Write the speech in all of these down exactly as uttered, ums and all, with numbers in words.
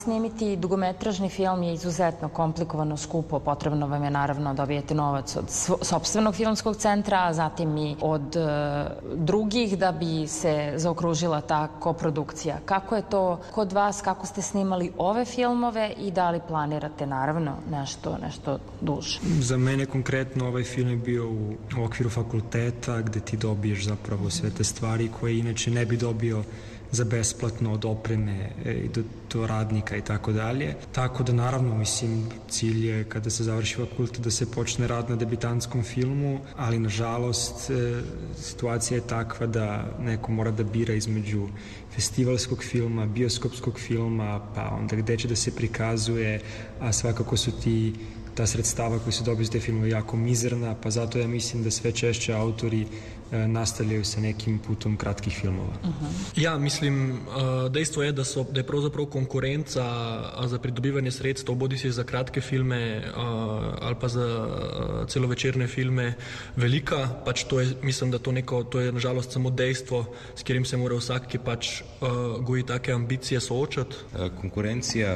Snimiti dugometražni film je izuzetno komplikovano, skupo, potrebno vam je naravno dobijete novac od sopstvenog filmskog centra, a zatim i od e, drugih da bi se zaokružila ta koprodukcija. Kako je to kod vas, kako ste snimali ove filmove i da li planirate naravno nešto, nešto duže? Za mene konkretno ovaj film je bio u okviru fakulteta gde ti dobiješ zapravo sve te stvari koje inače ne bi dobio za besplatno od opreme i do, do radnika i tako dalje. Tako da naravno, mislim, cilj je kada se završi fakultet da se počne rad na debitantskom filmu, ali nažalost e, situacija je takva da neko mora da bira između festivalskog filma, bioskopskog filma, pa onda gde će da se prikazuje, a svakako su ti ta sredstava koji se dobiju iz te filmove jako mizerna, pa zato ja mislim da sve češće autori e, nastavljaju sa nekim putom kratkih filmova. Uh-huh. Ja, mislim, dejstvo je, da, so, da je pravzaprav konkurenca za pridobivanje sredstev, bodi si za kratke filme ali pa za celovečerne filme, velika. Pač to je, mislim, da to, neko, to je nažalost samo dejstvo, s katerim se mora vsak, ki pač goji take ambicije, soočati. Konkurencija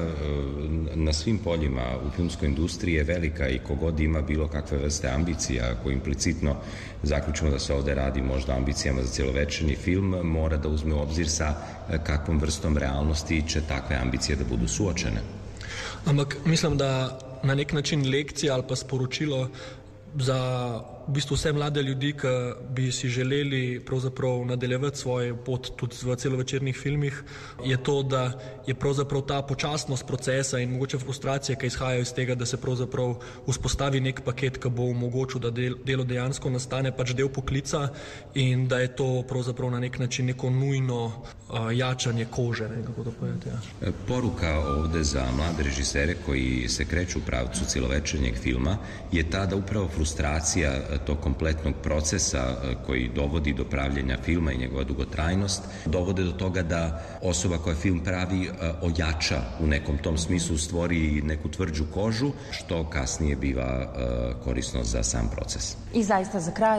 na svim poljima u filmskoj industriji je velika i kogod ima bilo kakve vrste ambicija, ako implicitno zaključimo da se ovde radi možda ambicijama za celovečerni film, mora da uzme u obzir sa kakvom vrstom realnosti će takve ambicije da budu suočene. Ampak mislim, da na nek način lekcija ali pa sporočilo za v bistvu vse mlade ljudi, ki bi si želeli pravzaprav nadaljevati svojo pot tudi v celovečernih filmih, je to, da je pravzaprav ta počasnost procesa in mogoče frustracije, ki izhajajo iz tega, da se pravzaprav vzpostavi nek paket, ki bo omogočil, da del, delo dejansko nastane pač del poklica in da je to pravzaprav na nek način neko nujno uh, jačanje kože, ne, kako to povedati. Ja. Poruka ovde za mlade režisere koji se kreću u pravcu celovečernjeg filma je ta da upravo frustracija tog kompletnog procesa koji dovodi do pravljenja filma i njegova dugotrajnost, dovode do toga da osoba koja film pravi ojača u nekom tom smislu, stvori neku tvrđu kožu, što kasnije biva korisno za sam proces. I zaista za kraj,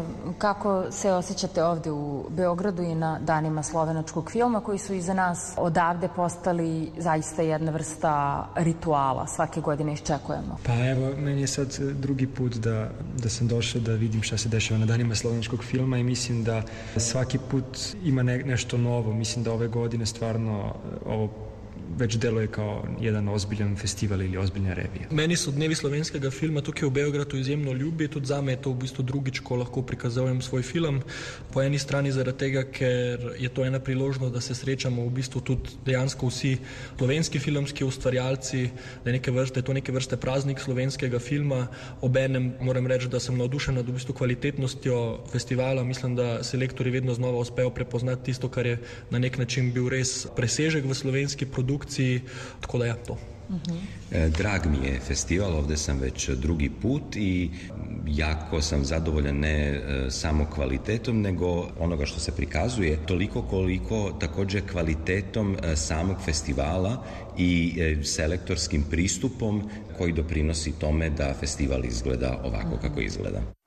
kako se osjećate ovde u Beogradu i na danima slovenačkog filma, koji su iza nas odavde postali zaista jedna vrsta rituala, svake godine iščekujemo? Pa evo, meni je sad drugi put da, da sam došao da vidim šta se dešava na danima slovenačkog filma i mislim da svaki put ima ne, nešto novo. Mislim da ove godine stvarno ovo već deluje kao jedan ozbiljan festival ili ozbiljna revija. Meni so dnevi slovenskega filma tukaj v Beogradu izjemno ljubi, tudi zame je to v bistvu drugič, ko lahko prikazujem svoj film. Po eni strani zaradi tega, ker je to ena priložnost, da se srečamo v bistvu tudi dejansko vsi slovenski filmski ustvarjalci, da je, neke vrste, je to neke vrste praznik slovenskega filma. Obenem moram reči, da sem navdušen nad v bistvu kvalitetnostjo festivala. Mislim, da selektori vedno znova uspejo prepoznati tisto, kar je na nek način bil res presežek v slovenski produkciji. Tako da ja, to. Uh-huh. Drag mi je festival, ovde sam već drugi put i jako sam zadovoljan ne samo kvalitetom, nego onoga što se prikazuje, toliko koliko takođe kvalitetom samog festivala i selektorskim pristupom koji doprinosi tome da festival izgleda ovako kako izgleda.